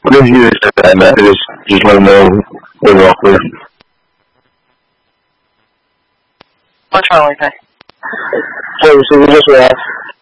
What did you say that, Matt? Just want to know what we're all clear. What's wrong with that? So we just asked